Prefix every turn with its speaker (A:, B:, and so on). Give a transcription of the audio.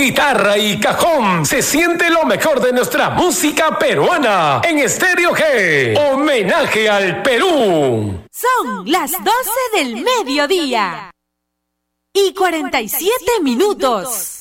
A: guitarra y cajón se siente lo mejor de nuestra música peruana en Estéreo G. Homenaje al Perú.
B: Son las 12 del mediodía y 47 minutos.